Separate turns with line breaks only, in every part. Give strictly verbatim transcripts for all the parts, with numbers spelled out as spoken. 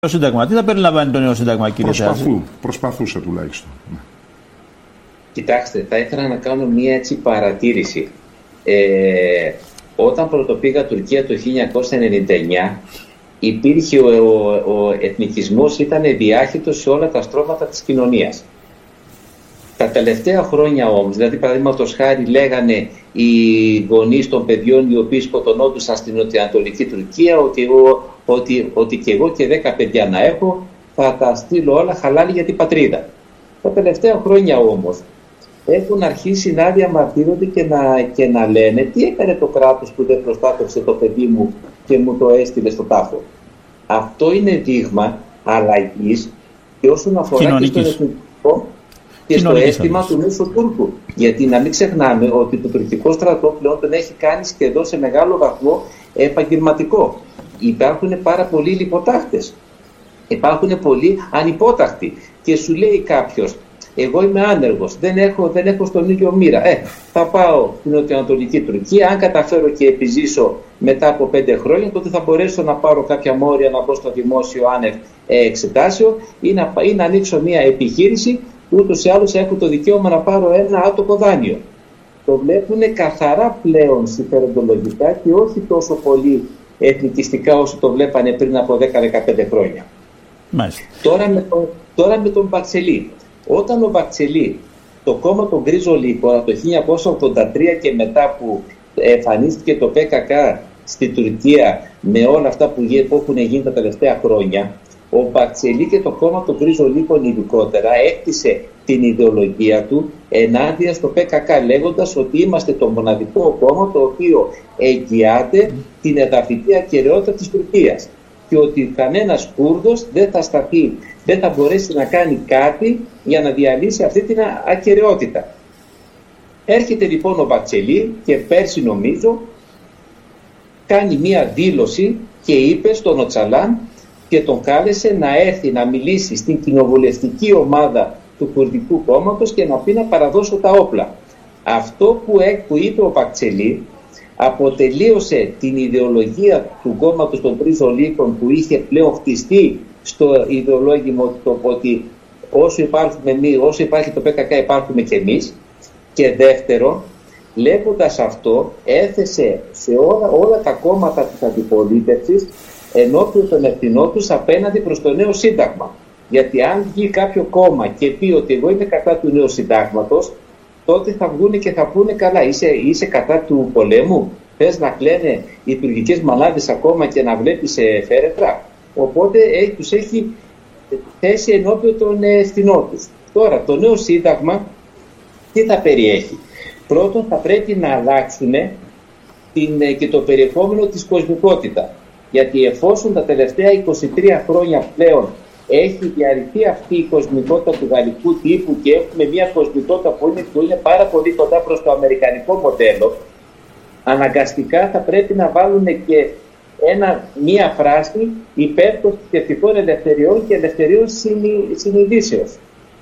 Το Σύνταγμα. Τι θα περιλαμβάνει το νέο Σύνταγμα, κύριε Θεάζη?
Προσπαθούσε τουλάχιστον.
Κοιτάξτε, θα ήθελα να κάνω μία έτσι παρατήρηση. Ε, όταν πρωτοπήγα Τουρκία το χίλια εννιακόσια ενενήντα εννιά, υπήρχε ο, ο, ο εθνικισμός, ήταν διάχυτος σε όλα τα στρώματα της κοινωνίας. Τα τελευταία χρόνια όμως, δηλαδή παραδείγματος χάρη λέγανε οι γονείς των παιδιών οι οποίοι σκοτωνόντουσαν στην νοτιοανατολική Τουρκία ότι, εγώ, ότι, ότι και εγώ και δέκα παιδιά να έχω θα τα στείλω όλα χαλάλη για την πατρίδα. Τα τελευταία χρόνια όμως έχουν αρχίσει να διαμαρτύρονται και να, και να λένε τι έκανε το κράτος που δεν προστάτευσε το παιδί μου και μου το έστειλε στο τάφο. Αυτό είναι δείγμα αλλαγής και όσον αφορά και στον εθνικό και στο αίσθημα του μέσου Τούρκου. Γιατί να μην ξεχνάμε ότι το τουρκικό στρατό πλέον τον έχει κάνει σχεδόν σε μεγάλο βαθμό επαγγελματικό. Υπάρχουν πάρα πολλοί λιποτάχτες. Υπάρχουν πολλοί ανυπόταχτοι. Και σου λέει κάποιος, εγώ είμαι άνεργος, δεν έχω, δεν έχω στον ίδιο μοίρα. Ε, θα πάω στην νοτιοανατολική Τουρκία. Αν καταφέρω και επιζήσω μετά από πέντε χρόνια, τότε θα μπορέσω να πάρω κάποια μόρια να μπω στο δημόσιο άνευ ε, εξετάσεων ή να, ή να ανοίξω μια επιχείρηση. Ούτως ή άλλως έχω το δικαίωμα να πάρω ένα άτομο δάνειο. Το βλέπουν καθαρά πλέον συμφεροντολογικά και όχι τόσο πολύ εθνικιστικά όσο το βλέπανε πριν από δέκα με δεκαπέντε χρόνια. Τώρα με, τον, τώρα με τον Μπαξελή. Όταν ο Μπαξελή, το κόμμα των Γκρίζο Λύκων από το χίλια εννιακόσια ογδόντα τρία και μετά που εμφανίστηκε το πι κέι κέι στην Τουρκία με όλα αυτά που έχουν γίνει τα τελευταία χρόνια, ο Μπαξελή και το κόμμα των Γκρίζο Λύκων ειδικότερα έκτισε την ιδεολογία του ενάντια στο πι κέι κέι λέγοντας ότι είμαστε το μοναδικό κόμμα το οποίο εγγυάται την εδαφική ακεραιότητα της Τουρκίας και ότι κανένας Κούρδος δεν θα σταθεί, δεν θα μπορέσει να κάνει κάτι για να διαλύσει αυτή την ακεραιότητα. Έρχεται λοιπόν ο Μπαξελή και πέρσι νομίζω κάνει μία δήλωση και είπε στον Οτσαλάν και τον κάλεσε να έρθει να μιλήσει στην κοινοβουλευτική ομάδα του Κουρδικού κόμματος και να πει να παραδώσω τα όπλα. Αυτό που, που είπε ο Μπαξελή αποτελείωσε την ιδεολογία του κόμματος των Γκρίζο Λύκων που είχε πλέον χτιστεί στο ιδεολόγημα ότι όσο, εμείς, όσο υπάρχει το πι κέι κέι υπάρχουμε και εμείς. Και δεύτερον, λέγοντας αυτό, έθεσε σε όλα, όλα τα κόμματα της αντιπολίτευσης ενώπιον των ευθυνών τους απέναντι προς το νέο σύνταγμα. Γιατί αν βγει κάποιο κόμμα και πει ότι εγώ είμαι κατά του νέου συντάγματος, τότε θα βγουν και θα πούνε καλά, είσαι, είσαι κατά του πολέμου, θες να κλαίνε οι τουρκικές μανάδες ακόμα και να βλέπεις ε, φέρετρα. Οπότε ε, τους έχει θέσει ενώπιον των ευθυνών τους. Τώρα το νέο σύνταγμα τι θα περιέχει? Πρώτον θα πρέπει να αλλάξουν την, ε, και το περιεχόμενο της κοσμικότητα. Γιατί εφόσον τα τελευταία είκοσι τρία χρόνια πλέον έχει διαρρηθεί αυτή η κοσμικότητα του γαλλικού τύπου και έχουμε μια κοσμικότητα που είναι, που είναι πάρα πολύ κοντά προς το αμερικανικό μοντέλο, αναγκαστικά θα πρέπει να βάλουν και ένα, μία φράση υπέρ των θρησκευτικών ελευθεριών και ελευθεριών συνειδήσεως.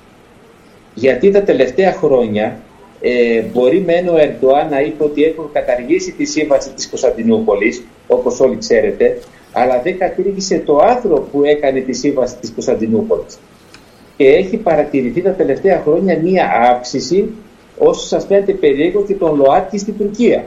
Γιατί τα τελευταία χρόνια ε, μπορεί μεν ο Ερντοάν να είπε ότι έχουν καταργήσει τη σύμβαση της Κωνσταντινούπολης, όπως όλοι ξέρετε, αλλά δεν κατήργησε το άρθρο που έκανε τη σύμβαση της Κωνσταντινούπολης. Και έχει παρατηρηθεί τα τελευταία χρόνια μία αύξηση, όσο σας φαίνεται περίεργο, και τον ΛΟΑΤΚΙ στην Τουρκία.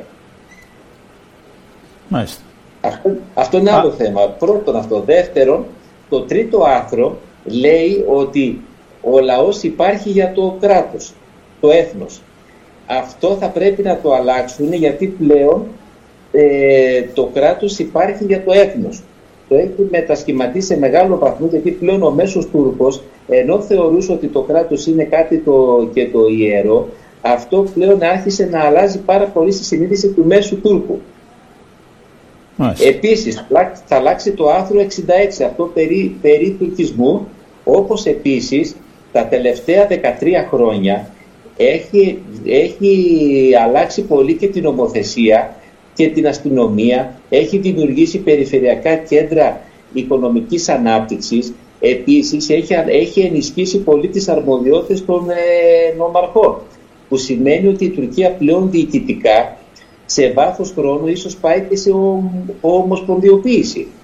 Μάλιστα.
Αυτό, αυτό είναι άλλο Α. θέμα. Πρώτον αυτό. Δεύτερον, το τρίτο άρθρο λέει ότι ο λαός υπάρχει για το κράτος, το έθνος. Αυτό θα πρέπει να το αλλάξουν, γιατί πλέον ε, το κράτος υπάρχει για το έθνος. Το έχει μετασχηματίσει σε μεγάλο βαθμό, γιατί πλέον ο μέσος Τούρκος, ενώ θεωρούσε ότι το κράτος είναι κάτι το, και το ιερό, αυτό πλέον άρχισε να αλλάζει πάρα πολύ στη συνείδηση του μέσου Τούρκου. Μάλιστα. Επίσης θα αλλάξει το άρθρο εξήντα έξι, αυτό περί, περί τουρκισμού, όπως επίσης τα τελευταία δεκατρία χρόνια έχει, έχει αλλάξει πολύ και την νομοθεσία και την αστυνομία, έχει δημιουργήσει περιφερειακά κέντρα οικονομικής ανάπτυξης, επίσης έχει, έχει ενισχύσει πολύ τις αρμοδιότητες των ε, νομαρχών, που σημαίνει ότι η Τουρκία πλέον διοικητικά σε βάθος χρόνου ίσως πάει και σε ομοσπονδιοποίηση.